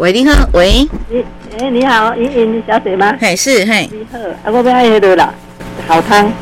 喂，你好，喂， 你好，莹小姐吗？ 嘿，是嘿。 你好，我要迄个啦，好汤。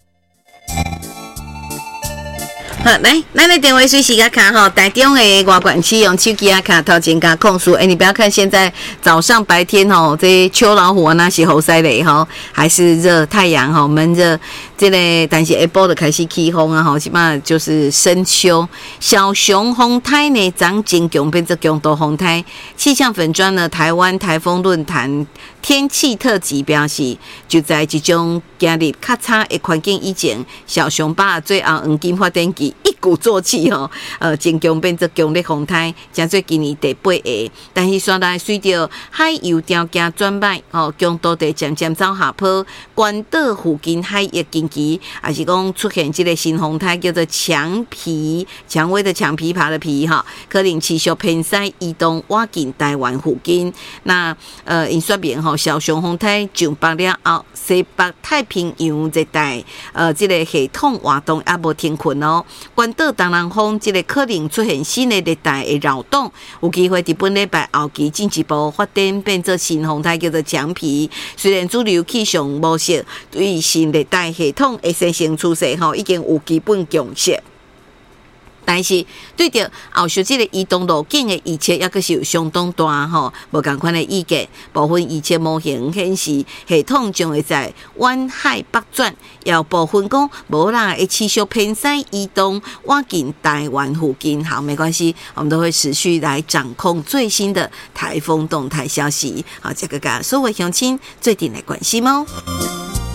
好，来，咱的电话随时甲卡吼，台中的外管区用手机啊卡头前加控诉。你不要看现在早上白天吼，这秋老虎啊那是好晒嘞吼，还是热太阳吼闷热，这个但是下晡就开始起风啊吼，起码就是深秋。小熊风台呢涨真强，变成强度风台。气象粉专呢，台湾台风论坛天气特辑表示，就在这种今日较差的环境以前，小熊把最后黄金发电机一鼓作气吼，真强变成强烈风台，正做今年第8个。但是现在随着海油条件转歹，强度在渐渐走下坡，关岛附近海域近期也是讲出现这个新风台，叫做强皮，蔷薇的强琵琶的皮哈，可能持续偏西移动挖进台湾附近。那因说明吼，小熊风台上北了后，西北太平洋热带这个系统活动也无停困哦。关岛东南风这个可能出现新的热带的扰动，有机会伫本礼拜后期进一步发展变做新风台，叫做强皮。虽然主流气象模式对新热带系统的生成趋势吼已经有基本共识。但是对着后续这个移动路径的预测，也阁是有相当大吼，无共款的意见。部分预测模型显示，系统将会在湾海北转，也有部分讲无啦会持续偏西移动，挖进台湾附近。好，没关系，我们都会持续来掌控最新的台风动态消息。好，这个所有乡亲最近来关心哦。